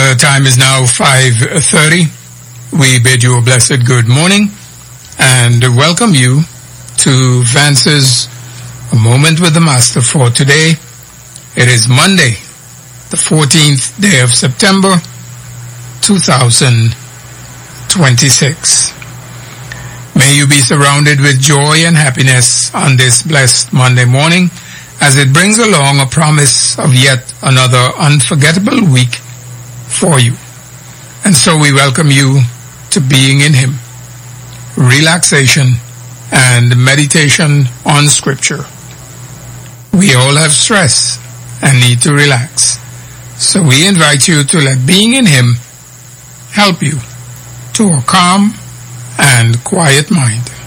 The time is now 5:30. We bid you a blessed good morning and welcome you to Vance's A Moment with the Master for today. It is Monday, the 14th day of September, 2026. May you be surrounded with joy and happiness on this blessed Monday morning as it brings along a promise of yet another unforgettable week for you. And so we welcome you to being in Him, relaxation and meditation on Scripture. We all have stress and need to relax. So we invite you to let being in Him help you to a calm and quiet mind.